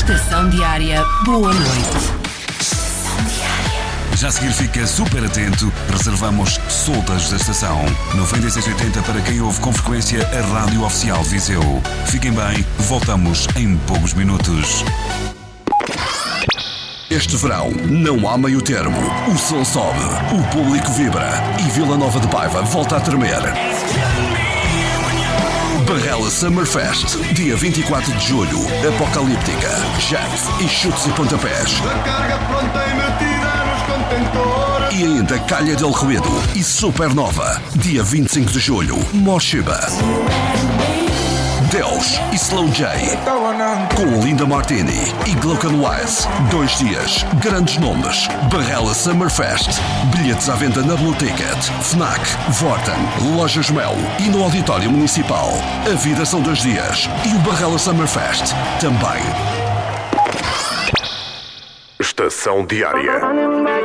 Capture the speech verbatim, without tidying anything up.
Estação Diária, boa noite. Estação Diária. Já a seguir fica super atento, reservamos soltas da estação. noventa e seis oitenta para quem ouve com frequência a Rádio Oficial de Viseu. Fiquem bem, voltamos em poucos minutos. Este verão não há meio termo. O som sobe, o público vibra e Vila Nova de Paiva volta a tremer. Barrela Summerfest, dia vinte e quatro de julho, Apocalíptica, Jeff e chutes e pontapés. A carga pronta e metida nos contentores. E ainda Calha del Ruedo e Supernova, dia vinte e cinco de julho, Moshiba. Deus e Slow J, com Linda Martini e Glocken Wise. Dois dias, grandes nomes. Barrela Summerfest. Bilhetes à venda na Blue Ticket, Fnac, Vorten, Lojas Mel e no Auditório Municipal. A vida são dois dias e o Barrela Summerfest também. Estação Diária.